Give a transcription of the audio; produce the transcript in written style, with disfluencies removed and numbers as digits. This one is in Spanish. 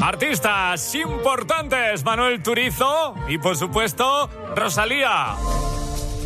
Artistas importantes, Manuel Turizo y por supuesto Rosalía.